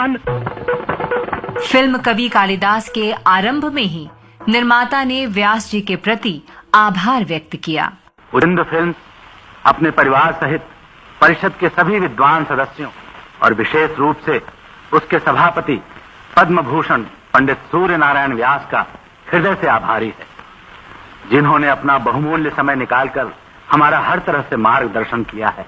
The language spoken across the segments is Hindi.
भगवान। फिल्म कवि कालिदास के आरंभ में ही निर्माता ने व्यास जी के प्रति आभार व्यक्त किया। उदिंद फिल्म्स अपने परिवार सहित परिषद के सभी विद्वान सदस्यों और विशेष रूप से उसके सभापति पद्म भूषण पंडित सूर्य नारायण व्यास का हृदय से आभारी है, जिन्होंने अपना बहुमूल्य समय निकालकर हमारा हर तरह से मार्गदर्शन किया है।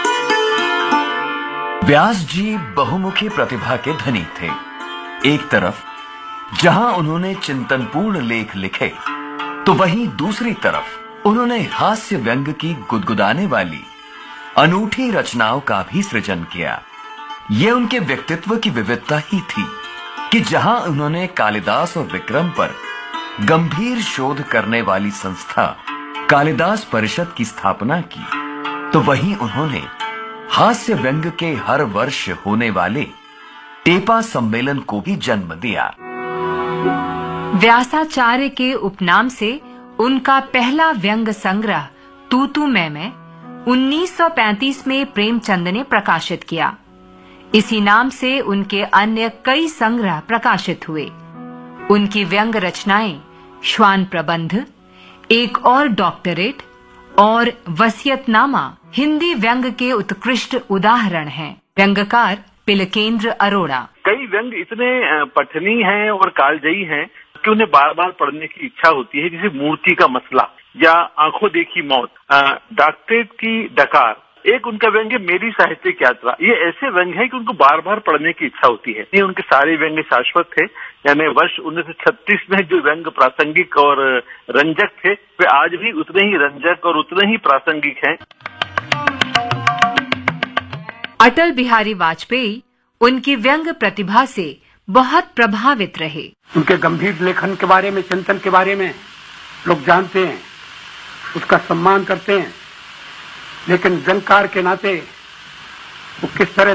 व्यास जी बहुमुखी प्रतिभा के धनी थे। एक तरफ जहां उन्होंने चिंतनपूर्ण लेख लिखे, तो वहीं दूसरी तरफ उन्होंने हास्य व्यंग की गुदगुदाने वाली अनूठी रचनाओं का भी सृजन किया। ये उनके व्यक्तित्व की विविधता ही थी कि जहां उन्होंने कालिदास और विक्रम पर गंभीर शोध करने वाली संस्था कालिदास परिषद की स्थापना की, तो वहीं उन्होंने हास्य व्यंग के हर वर्ष होने वाले टेपा सम्मेलन को भी जन्म दिया। व्यासाचार्य के उपनाम से उनका पहला व्यंग संग्रह तू तू मैं 1935 में प्रेमचंद ने प्रकाशित किया। इसी नाम से उनके अन्य कई संग्रह प्रकाशित हुए। उनकी व्यंग रचनाएं श्वान प्रबंध, एक और डॉक्टरेट और वसीयतनामा हिंदी व्यंग के उत्कृष्ट उदाहरण हैं। व्यंगकार पिलकेंद्र अरोड़ा। कई व्यंग इतने पठनीय हैं और कालजयी हैं कि उन्हें बार बार पढ़ने की इच्छा होती है, जैसे मूर्ति का मसला या आंखों देखी मौत, डॉक्टरेट की डकार। एक उनका व्यंग है मेरी साहित्यिक यात्रा। ये ऐसे व्यंग है कि उनको बार बार पढ़ने की इच्छा होती है। ये उनके सारे व्यंग शाश्वत थे, यानी वर्ष 1936 में जो व्यंग प्रासंगिक और रंजक थे, वे आज भी उतने ही रंजक और उतने ही प्रासंगिक हैं। अटल बिहारी वाजपेयी उनकी व्यंग प्रतिभा से बहुत प्रभावित रहे। उनके गंभीर लेखन के बारे में, चिंतन के बारे में लोग जानते हैं, उसका सम्मान करते हैं, लेकिन व्यंगकार के नाते वो किस तरह